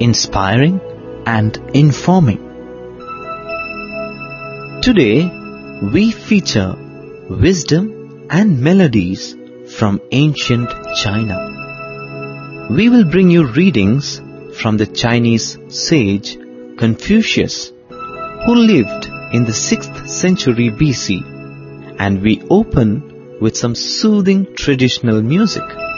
inspiring and informing. Today, we feature wisdom and melodies from ancient China. We will bring you readings from the Chinese sage Confucius, who lived in the 6th century BC, and we open with some soothing traditional music.